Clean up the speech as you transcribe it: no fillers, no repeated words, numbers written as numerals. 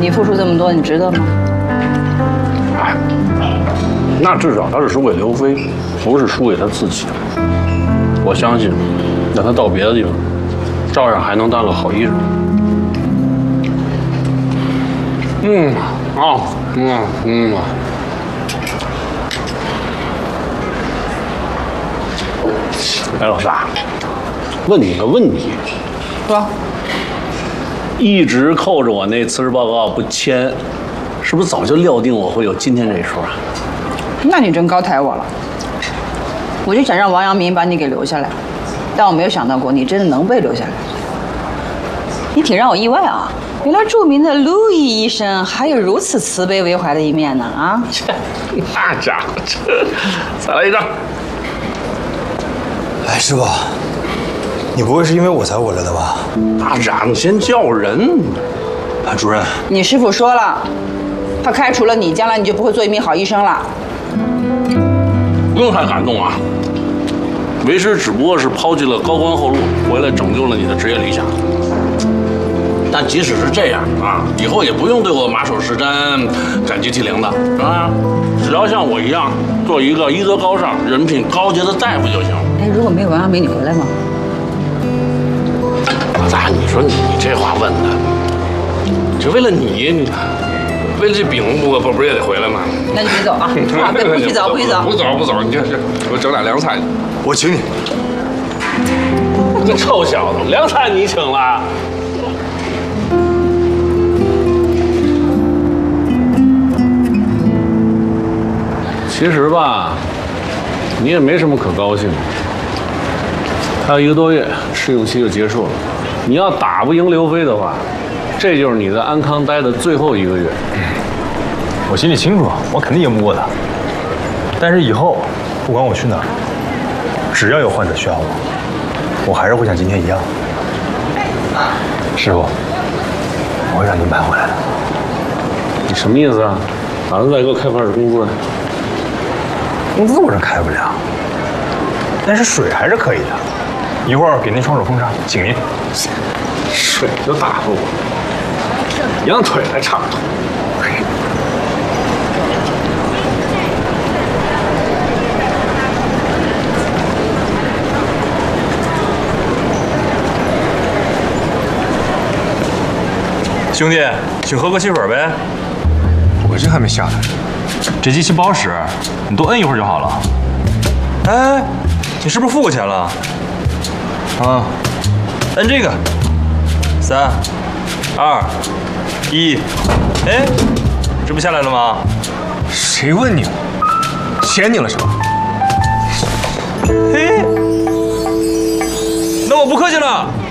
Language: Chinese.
你付出这么多，你值得吗？ 哎，那至少他是输给刘飞，不是输给他自己。我相信，让他到别的地方，照样还能当个好医生。哎，老大，问你个问题， 说， 一直扣着我那辞职报告不签，是不是早就料定我会有今天这一出啊？ 那你真高抬我了。我就想让王阳明把你给留下来，但我没有想到过你真的能被留下来。你挺让我意外啊！原来著名的路易医生还有如此慈悲为怀的一面呢啊！ 那家伙，再来一张。 哎，师傅，你不会是因为我才回来的吧？ 大长先叫人。 啊，主任， 你师傅说了，他开除了你，将来你就不会做一名好医生了。 不用太感动啊，为师只不过是抛弃了高官厚禄，回来拯救了你的职业理想。但即使是这样啊，以后也不用对我马首是瞻、斩鸡涕零的啊，只要像我一样，做一个医德高尚、人品高洁的大夫就行。 哎，如果没有王阳明，你回来吗？ 老大，你说你这话问的，就为了你为了这饼不是也得回来吗？ 那你别走啊！啊，不许走，不许走！ 不走！你这我整俩凉菜， 我请你。 这臭小子，凉菜你请了？其实吧，你也没什么可高兴的。还有1个多月，试用期就结束了。你要打不赢刘飞的话，这就是你在安康待的最后1个月。 我心里清楚，我肯定赢不过他。但是以后，不管我去哪儿，只要有患者需要我还是会像今天一样。师傅，我会让您搬回来的。 你什么意思啊？打算再给我开2%工资？ 工资我是开不了，但是水还是可以的。一会儿给您双手奉上，请您。 水就打发我，羊腿还差不多。 兄弟，请喝个汽水呗。我这还没下来，这机器不好使，你多摁一会儿就好了。哎，你是不是付过钱了？啊，摁这个。3、2、1，哎，这不下来了吗？谁问你了？钱你了是吧？嘿，那我不客气了。